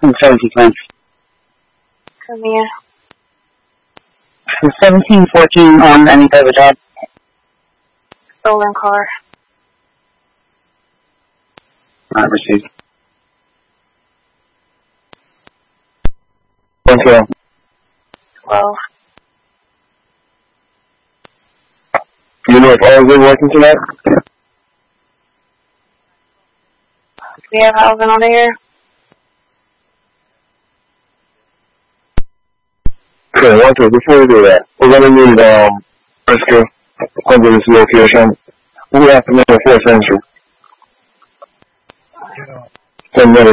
thanks. Come here. 1714 on any type of job. Stolen car. Not received. Okay. 12. You know if all is working tonight? We have housing on here. Okay, one, two, before we do that, we're going to need, rescue under this location. We have to make a 4th entry. 10 minutes.